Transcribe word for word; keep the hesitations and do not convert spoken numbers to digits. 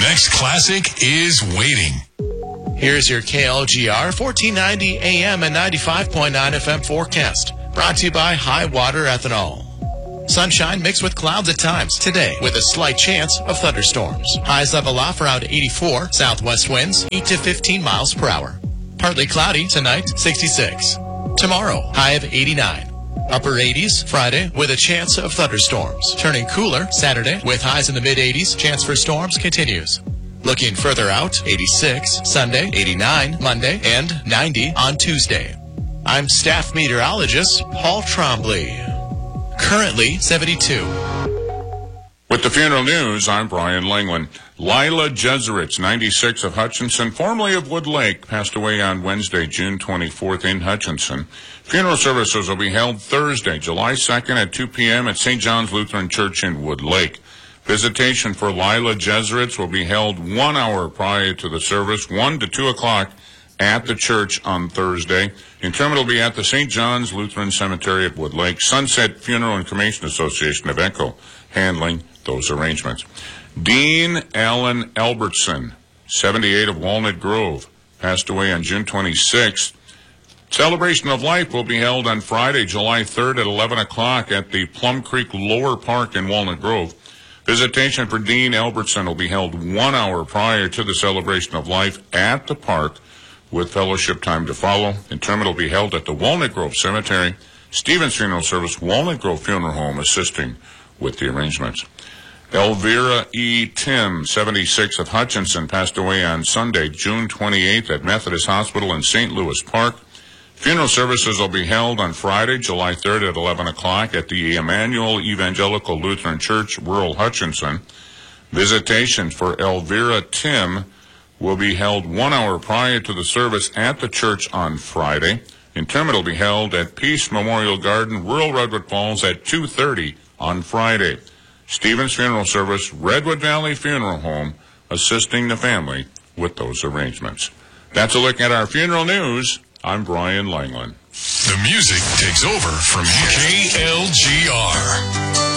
next classic is waiting. Here's your K L G R fourteen ninety A M and ninety-five point nine F M forecast. Brought to you by High Water Ethanol. Sunshine mixed with clouds at times today with a slight chance of thunderstorms. Highs level off around eighty-four. Southwest winds eight to fifteen miles per hour. Partly cloudy tonight, sixty-six. Tomorrow, high of eighty-nine. Upper eighties Friday with a chance of thunderstorms. Turning cooler Saturday with highs in the mid eighties. Chance for storms continues. Looking further out, eighty-six Sunday, eighty-nine Monday, and ninety on Tuesday. I'm staff meteorologist Paul Trombley. Currently seventy-two. With the funeral news, I'm Brian Langland. Lila Jezeritz, ninety-six, of Hutchinson, formerly of Wood Lake, passed away on Wednesday, June twenty-fourth in Hutchinson. Funeral services will be held Thursday, July second at two p.m. at Saint John's Lutheran Church in Wood Lake. Visitation for Lila Jezeritz will be held one hour prior to the service, one to two o'clock at the church on Thursday. Interment will be at the Saint John's Lutheran Cemetery at Wood Lake. Sunset Funeral and Cremation Association of Echo handling those arrangements. Dean Allen Albertson, seventy-eight, of Walnut Grove, passed away on June twenty-sixth. Celebration of Life will be held on Friday, July third at eleven o'clock at the Plum Creek Lower Park in Walnut Grove. Visitation for Dean Albertson will be held one hour prior to the celebration of life at the park, with fellowship time to follow. Interment will be held at the Walnut Grove Cemetery. Stevens Funeral Service, Walnut Grove Funeral Home, assisting with the arrangements. Elvira E. Tim, seventy-six, of Hutchinson, passed away on Sunday, June twenty-eighth at Methodist Hospital in Saint Louis Park. Funeral services will be held on Friday, July third at eleven o'clock at the Emmanuel Evangelical Lutheran Church, rural Hutchinson. Visitation for Elvira Tim will be held one hour prior to the service at the church on Friday. Interment will be held at Peace Memorial Garden, rural Redwood Falls, at two thirty on Friday. Stevens Funeral Service, Redwood Valley Funeral Home, assisting the family with those arrangements. That's a look at our funeral news. I'm Brian Langland. The music takes over from K L G R.